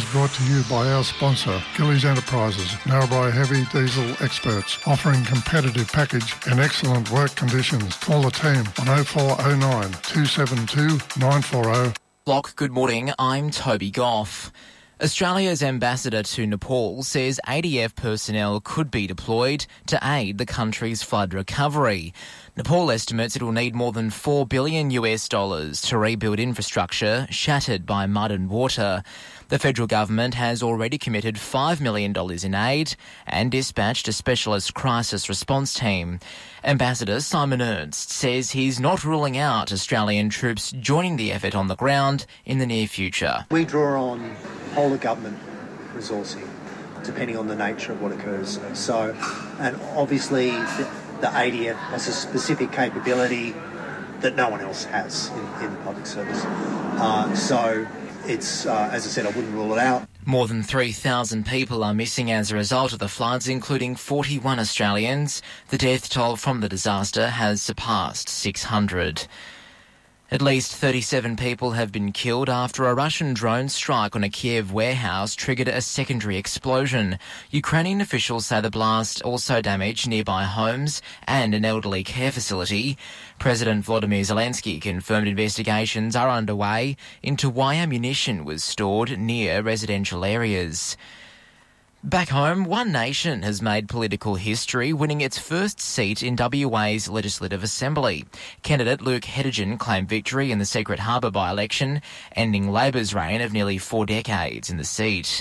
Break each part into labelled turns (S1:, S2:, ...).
S1: brought to you by our sponsor, Gillies Enterprises, Narrabri Heavy Diesel experts, offering competitive package and excellent work conditions. Call the team on 0409 272 940.
S2: Block, good morning. I'm Toby Goff. Australia's ambassador to Nepal says ADF personnel could be deployed to aid the country's flood recovery. Nepal estimates it will need more than $4 billion to rebuild infrastructure shattered by mud and water. The federal government has already committed $5 million in aid and dispatched a specialist crisis response team. Ambassador Simon Ernst says he's not ruling out Australian troops joining the effort on the ground in the near future.
S3: We draw on whole of government resourcing, depending on the nature of what occurs. So, and obviously the ADF has a specific capability that no one else has in the public service. So it's, as I said, I wouldn't rule it out.
S2: More than 3,000 people are missing as a result of the floods, including 41 Australians. The death toll from the disaster has surpassed 600. At least 37 people have been killed after a Russian drone strike on a Kiev warehouse triggered a secondary explosion. Ukrainian officials say the blast also damaged nearby homes and an elderly care facility. President Volodymyr Zelensky confirmed investigations are underway into why ammunition was stored near residential areas. Back home, One Nation has made political history, winning its first seat in WA's Legislative Assembly. Candidate Luke Hedegen claimed victory in the Secret Harbour by-election, ending Labor's reign of nearly 4 decades in the seat.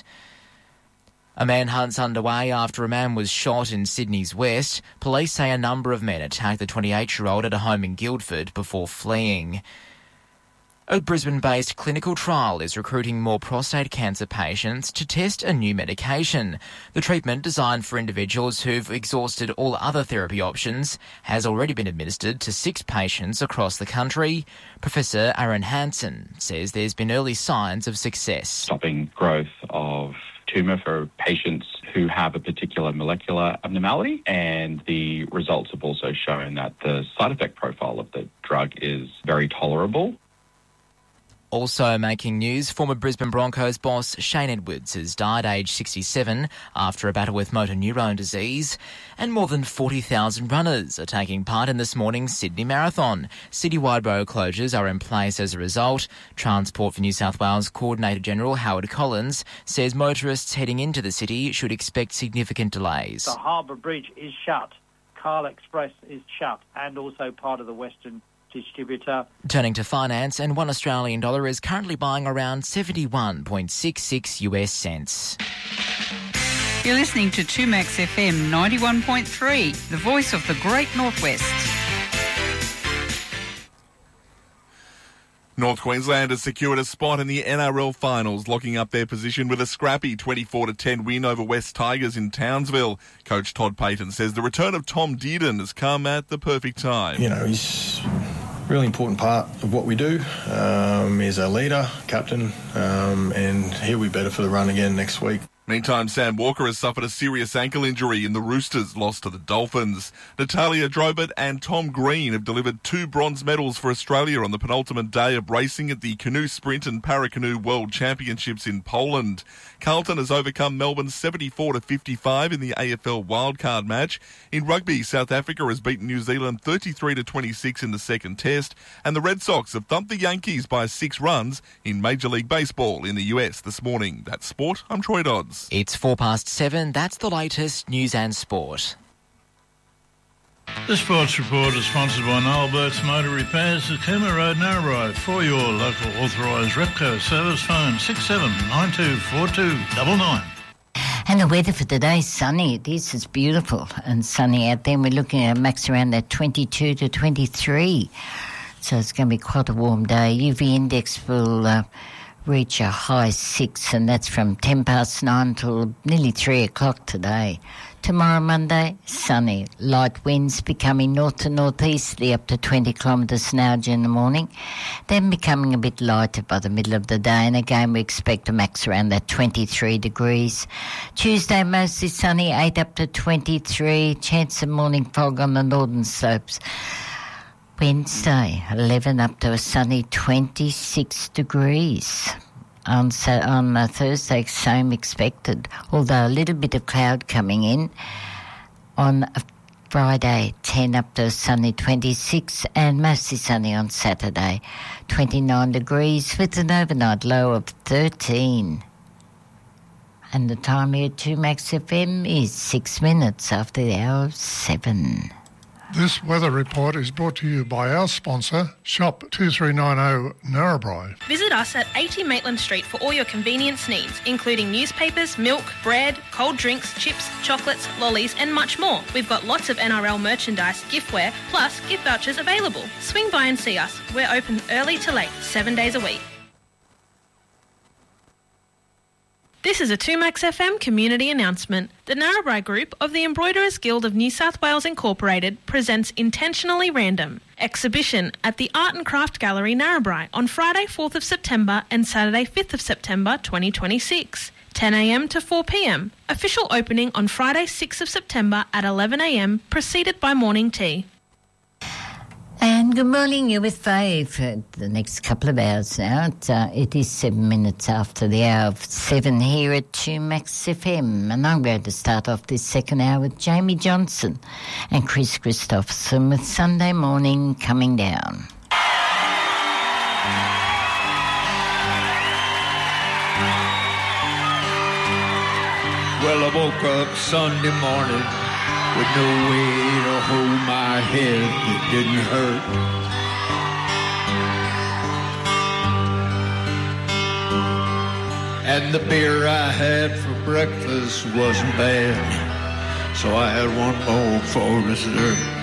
S2: A manhunt's underway after a man was shot in Sydney's west. Police say a number of men attacked the 28-year-old at a home in Guildford before fleeing. A Brisbane-based clinical trial is recruiting more prostate cancer patients to test a new medication. The treatment, designed for individuals who've exhausted all other therapy options, has already been administered to 6 patients across the country. Professor Aaron Hansen says there's been early signs of success.
S4: Stopping growth of tumour for patients who have a particular molecular abnormality, and the results have also shown that the side effect profile of the drug is very tolerable.
S2: Also making news, former Brisbane Broncos boss Shane Edwards has died aged 67 after a battle with motor neurone disease, and more than 40,000 runners are taking part in this morning's Sydney Marathon. Citywide road closures are in place as a result. Transport for New South Wales Coordinator General Howard Collins says motorists heading into the city should expect significant delays.
S5: The Harbour Bridge is shut, Kyle Express is shut, and also part of the Western distributor.
S2: Turning to finance, and $1 Australian dollar is currently buying around 71.66 US cents.
S6: You're listening to 2Max FM 91.3, the voice of the Great Northwest.
S7: North Queensland has secured a spot in the NRL finals, locking up their position with a scrappy 24-10 win over West Tigers in Townsville. Coach Todd Payton says the return of Tom Dearden has come at the perfect time.
S8: You know, he's a really important part of what we do. He's our leader, captain, and he'll be better for the run again next week.
S7: Meantime, Sam Walker has suffered a serious ankle injury in the Roosters' loss to the Dolphins. Natalia Drobert and Tom Green have delivered 2 bronze medals for Australia on the penultimate day of racing at the Canoe Sprint and Paracanoe World Championships in Poland. Carlton has overcome Melbourne 74-55 in the AFL wildcard match. In rugby, South Africa has beaten New Zealand 33-26 in the second test, and the Red Sox have thumped the Yankees by 6 runs in Major League Baseball in the US this morning. That's sport. I'm Troy Dodds.
S2: It's 7:04. That's the latest news and sport.
S9: The Sports Report is sponsored by Noel Burt's Motor Repairs at Cooma Road, Narrabri. For your local authorised Repco service, phone 67924299.
S10: And the weather for today is sunny. It's beautiful and sunny out there. And we're looking at a max around that 22 to 23. So it's going to be quite a warm day. UV index will reach a high 6, and that's from 9:10 till nearly 3 o'clock today. Tomorrow, Monday, sunny. Light winds becoming north to northeasterly up to 20 kilometres an hour during the morning, then becoming a bit lighter by the middle of the day, and again we expect a max around that 23 degrees. Tuesday, mostly sunny, 8 up to 23, chance of morning fog on the northern slopes. Wednesday, 11 up to a sunny 26 degrees. On Thursday, same expected, although a little bit of cloud coming in. On Friday, 10 up to sunny 26, and mostly sunny on Saturday, 29 degrees with an overnight low of 13. And the time here at 2 Max FM is 6 minutes after the hour of 7.
S1: This weather report is brought to you by our sponsor, Shop 2390 Narrabri.
S11: Visit us at 80 Maitland Street for all your convenience needs, including newspapers, milk, bread, cold drinks, chips, chocolates, lollies and much more. We've got lots of NRL merchandise, giftware, plus gift vouchers available. Swing by and see us. We're open early to late, 7 days a week. This is a 2Max FM community announcement. The Narrabri Group of the Embroiderers Guild of New South Wales Incorporated presents Intentionally Random exhibition at the Art and Craft Gallery Narrabri on Friday 4th of September and Saturday 5th of September 2026. 10 a.m. to 4 p.m. Official opening on Friday 6th of September at 11 a.m. preceded by morning tea.
S10: And good morning, you're with Faye for the next couple of hours now. It is 7 minutes after the hour of 7 here at 2 Max FM. And I'm going to start off this second hour with Jamie Johnson and Chris Christopherson with Sunday Morning Coming Down.
S12: Well, I woke up Sunday morning with no way to hold my head that didn't hurt. And the beer I had for breakfast wasn't bad, so I had one more for dessert.